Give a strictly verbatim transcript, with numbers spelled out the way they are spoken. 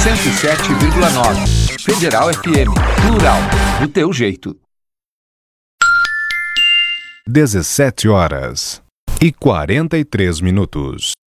cento e sete vírgula nove. Federal F M. Plural. Do teu jeito. dezessete horas e quarenta e três minutos.